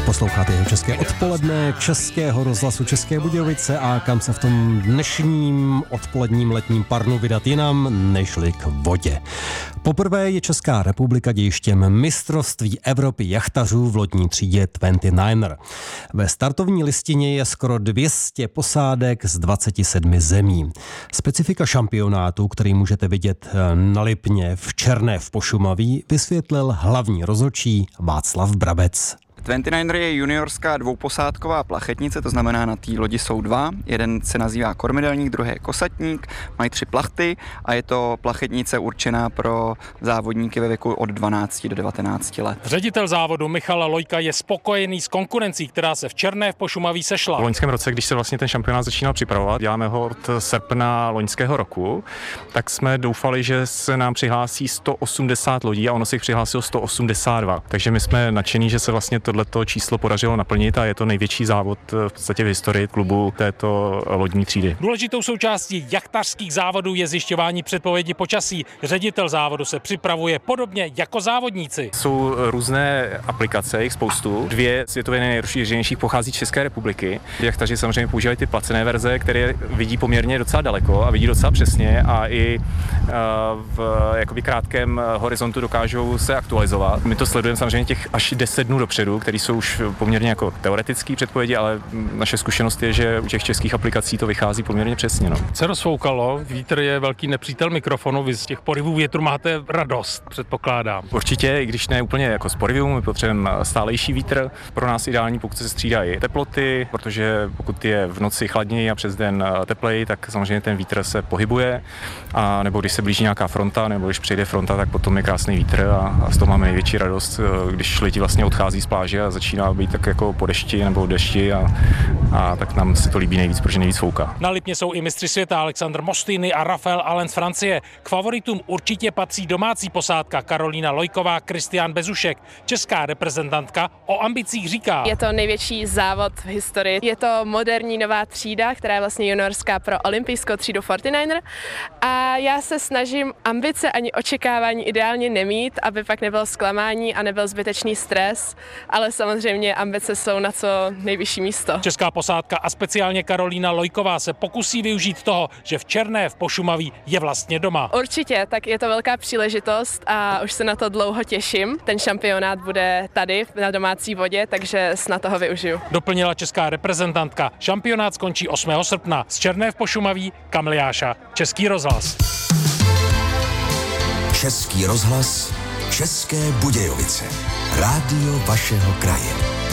Posloucháte jeho české odpoledne Českého rozhlasu České Budějovice a kam se v tom dnešním odpoledním letním parnu vydat jinam, nežli k vodě. Poprvé je Česká republika dějištěm mistrovství Evropy jachtařů v lodní třídě 29er. Ve startovní listině je skoro 200 posádek z 27 zemí. Specifika šampionátu, který můžete vidět na Lipně v Černé v Pošumaví, vysvětlil hlavní rozhodčí Václav Brabec. 29er je juniorská dvouposádková plachetnice, to znamená na té lodi jsou dva. Jeden se nazývá kormidelník, druhý je kosatník, mají 3 plachty a je to plachetnice určená pro závodníky ve věku od 12 do 19 let. Ředitel závodu Michal Lojka je spokojený s konkurencí, která se v Černé v Pošumaví sešla. V loňském roce, když se vlastně ten šampionát začínal připravovat, děláme ho od srpna loňského roku, tak jsme doufali, že se nám přihlásí 180 lodí a ono se jich přihlásilo 182. Takže my jsme nadšení, že se vlastně tohleto číslo podařilo naplnit a je to největší závod v podstatě v historii klubu této lodní třídy. Důležitou součástí jachtařských závodů je zjišťování předpovědi počasí. Ředitel závodu se připravuje podobně jako závodníci. Jsou různé aplikace, jich spoustu. 2 světově nejrozšířenějších pochází z České republiky. Jachtaři samozřejmě používají ty placené verze, které vidí poměrně docela daleko a vidí docela přesně a i v jakoby krátkém horizontu dokážou se aktualizovat. My to sledujeme samozřejmě těch až 10 dnů dopředu, které jsou už poměrně jako teoretické předpovědi, ale naše zkušenost je, že u těch českých aplikací to vychází poměrně přesně. Se rozfoukalo, vítr je velký nepřítel mikrofonu, vy z těch porivů větru máte radost, předpokládám. Určitě, i když ne úplně jako z porivů, my potřebujeme stálejší vítr. Pro nás ideální, pokud se střídají teploty, protože pokud je v noci chladněji a přes den tepleji, tak samozřejmě ten vítr se pohybuje. A nebo když se blíží nějaká fronta, nebo když přijde fronta, tak potom je krásný vítr a z toho máme největší radost, když lidi vlastně odchází z pláže a začíná být tak jako po dešti nebo dešti a tak nám se to líbí nejvíc, protože nejvíc fouká. Na Lipně jsou i mistři světa Alexandr Mostýny a Rafael Allen z Francie. K favoritům určitě patří domácí posádka Karolína Lojková, Kristián Bezušek. Česká reprezentantka o ambicích říká: Je to největší závod v historii. Je to moderní nová třída, která je vlastně juniorská pro olympijskou třídu 49er. A já se snažím ambice ani očekávání ideálně nemít, aby pak nebylo zklamání a nebyl zbytečný stres, ale samozřejmě ambice jsou na co nejvyšší místo. Česká posádka a speciálně Karolína Lojková se pokusí využít toho, že v Černé v Pošumaví je vlastně doma. Určitě, tak je to velká příležitost a už se na to dlouho těším. Ten šampionát bude tady na domácí vodě, takže snad toho využiju. Doplnila česká reprezentantka. Šampionát skončí 8. srpna. Z Černé v Pošumaví Kamil Jáša, Český rozhlas. Český rozhlas, České Budějovice. Rádio vašeho kraje.